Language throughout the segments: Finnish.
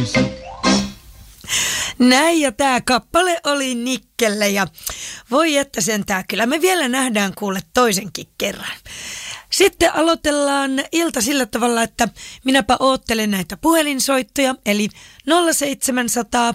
Näin, ja tämä kappale oli Nikkelle, ja voi että sentään, kyllä me vielä nähdään kuule toisenkin kerran. Sitten aloitellaan ilta sillä tavalla, että minäpä oottelen näitä puhelinsoittoja, eli 0700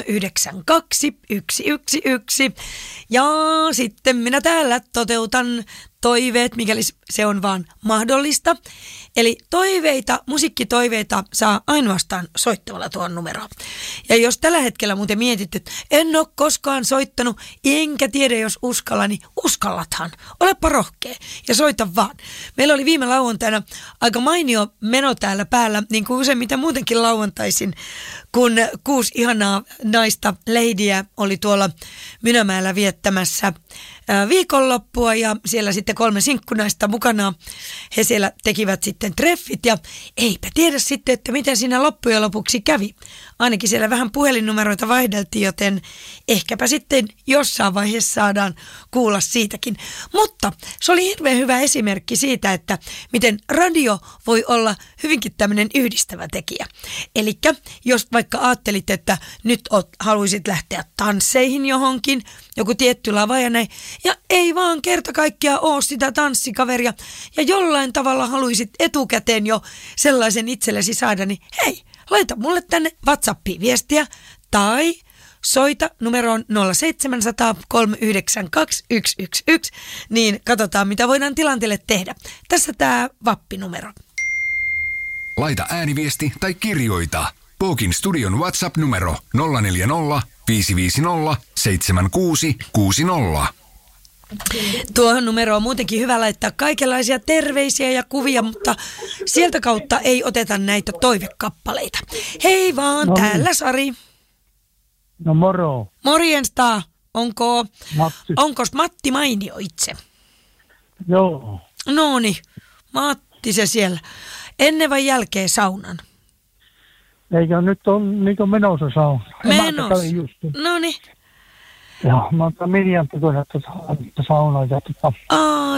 392 111. Ja sitten minä täällä toteutan toiveet, mikäli se on vaan mahdollista. Eli toiveita, musiikkitoiveita saa ainoastaan soittamalla tuon numeroon. Ja jos tällä hetkellä muuten mietit, että en ole koskaan soittanut, enkä tiedä jos uskalla, niin uskallathan. Olepa rohkea ja soita vaan. Meillä oli viime lauantaina aika mainio meno täällä päällä, niin kuin useimmiten muutenkin lauantaisin, kun 6 ihanaa naista, leidiä, oli tuolla Mynämäellä viettämässä viikonloppua ja siellä sitten 3 sinkkunaista mukana. He siellä tekivät sitten treffit ja eipä tiedä sitten, että miten siinä loppujen lopuksi kävi. Ainakin siellä vähän puhelinnumeroita vaihdeltiin, joten ehkäpä sitten jossain vaiheessa saadaan kuulla siitäkin. Mutta se oli hirveän hyvä esimerkki siitä, että miten radio voi olla hyvinkin tämmöinen yhdistävä tekijä. Elikkä jos vaikka ajattelit, että nyt haluaisit lähteä tansseihin johonkin, joku tietty lava ja näin, ja ei vaan kerta kaikkiaan ole sitä tanssikaveria, ja jollain tavalla haluaisit etukäteen jo sellaisen itsellesi saada, niin hei, laita mulle tänne WhatsAppiin viestiä, tai soita numeroon 0700 392 111, niin katsotaan mitä voidaan tilanteelle tehdä. Tässä tämä Vappi-numero. Laita ääniviesti tai kirjoita. Pookin studion WhatsApp-numero 040 550 7660. Tuohon numeroon on muutenkin hyvä laittaa kaikenlaisia terveisiä ja kuvia, mutta sieltä kautta ei oteta näitä toivekappaleita. Hei vaan, täällä Sari. No moro. Morjensta. Onkos Matti mainio itse? Joo. Noni, Matti se siellä. Ennen vai jälkeen saunan? Eikö nyt ole niin menossa sauna? Menossa. Noni. Joo, mä otan Mirjan tekoja saunaa ja